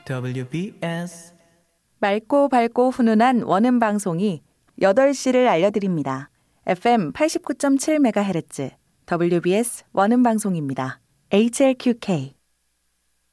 WBS 맑고 밝고 훈훈한 원음 방송이 8시를 알려드립니다. FM 89.7MHz WBS 원음 방송입니다. HLQK